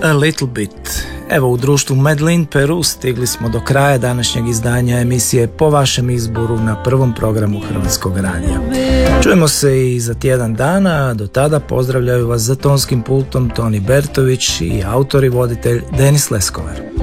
A Little Bit. Evo, u društvu Medlin Peru stigli smo do kraja današnjeg izdanja emisije po vašem izboru na prvom programu Hrvatskog radija. Čujemo se i za tjedan dana, do tada pozdravljaju vas za tonskim pultom Toni Bertović i autor i voditelj Denis Leskovar.